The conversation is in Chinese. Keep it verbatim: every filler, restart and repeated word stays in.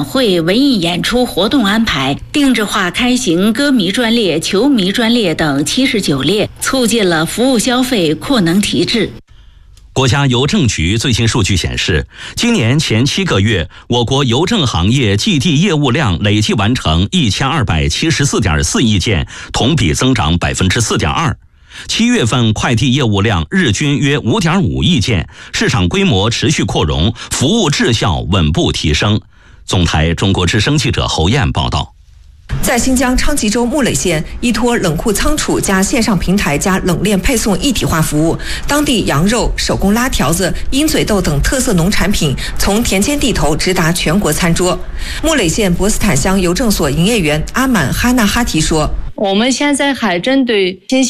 会、文艺演出活动安排、定制化开行歌迷专列、球迷专列等七十九列，促进了服务消费扩能提质。 国家邮政局最新数据显示，今年前七个月，我国邮政行业寄递业务量累计完成一千二百七十四点四亿件，同比增长百分之四点二。七月份快递业务量日均约五点五亿件，市场规模持续扩容，服务质效稳步提升。总台中国之声记者侯燕报道。 在新疆昌吉州木垒县，依托冷库仓储加线上平台加冷链配送一体化服务，当地羊肉、手工拉条子、鹰嘴豆等特色农产品从田间地头直达全国餐桌。木垒县博斯坦乡邮政所营业员阿满哈纳哈提说：“ 我们现在还针对新